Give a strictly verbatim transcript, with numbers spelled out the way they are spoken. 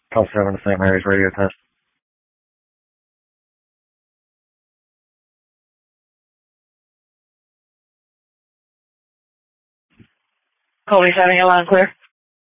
Call seven to Saint Mary's radio test. Colby seven, your line clear.